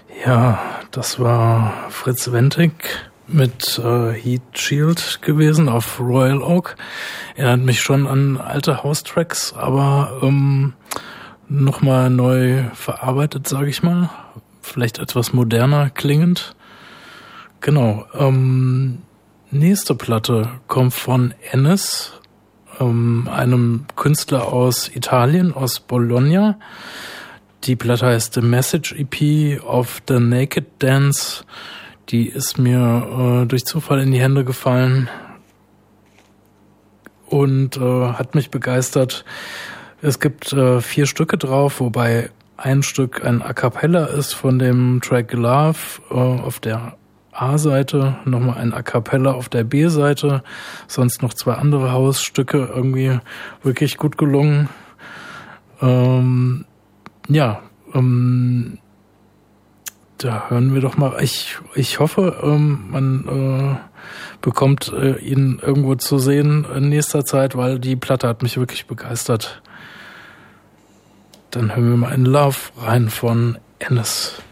Ja, das war Fritz Wentig mit Heat Shield gewesen auf Royal Oak. Erinnert mich schon an alte House-Tracks, aber nochmal neu verarbeitet, sage ich mal. Vielleicht etwas moderner klingend. Genau. Nächste Platte kommt von Ennis, einem Künstler aus Italien, aus Bologna. Die Platte heißt The Message EP of the Naked Dance. Die ist mir durch Zufall in die Hände gefallen und hat mich begeistert. Es gibt 4 Stücke drauf, wobei ein Stück ein A Cappella ist von dem Track Love auf der A-Seite, nochmal ein A Cappella auf der B-Seite, sonst noch 2 andere Hausstücke, irgendwie wirklich gut gelungen. Da hören wir doch mal. Ich hoffe, man bekommt ihn irgendwo zu sehen in nächster Zeit, weil die Platte hat mich wirklich begeistert. Dann hören wir mal in Love rein von Ennis.